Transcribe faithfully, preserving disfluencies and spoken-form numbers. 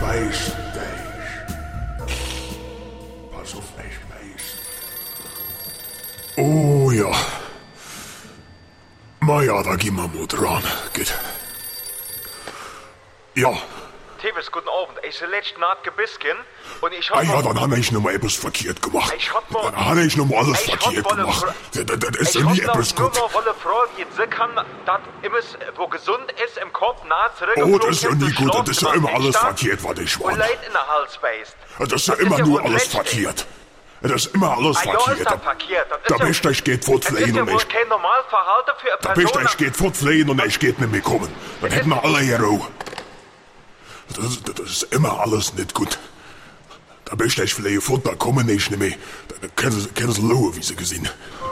beiß dich. Pass auf, ich beiß. Oh ja. Ma ja, da gehen wir mal dran. Geht. Ja. Tibes, guten Abend. Ich bin letzte Nacht gebisken und ich hab... Ah ja, dann habe ich noch mal etwas verkehrt gemacht. Ich hab mal... Dann habe ich noch mal alles ich verkehrt hab gemacht. Wolle, Das, das ist ich ja nie hab etwas nur gut. mal wolle Frau, wie sie kann, dass immer, wo gesund ist, im Kopf nah zurück... Oh, das ist ja nie gut. Das ist ja immer alles verkehrt, was ich Und war. Leid in der Hals beißt. Das ist ja immer nur alles verkehrt. Das ist immer alles Ah, ja, ist verkehrt. das verkehrt. Das ist Da ja- bist du, ich geht Das fortfliehen ist ja und wohl ich... kein Normalverhalten für eine Da bist Person... du, ich geht fortfliehen und ich geht nicht mehr kommen. Dann hätten wir alle hier Ruhe. Das, das ist immer alles nicht gut. Da bist du, ich fliehen fort, da kommen ich nicht mehr. Dann können sie, können sie schauen, wie sie gesehen.